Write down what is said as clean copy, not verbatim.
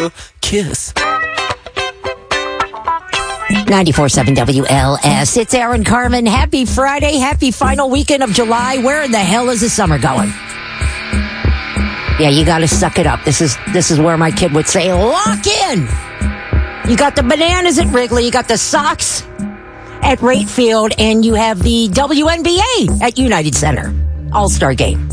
kiss. 94.7 WLS. It's Aaron Carmen. Happy Friday. Happy final weekend of July. Where in the hell is the summer going? Yeah, you got to suck it up. This is where my kid would say, lock in. You got the bananas at Wrigley. You got the Sox at Rate Field. And you have the WNBA at United Center. All-Star game.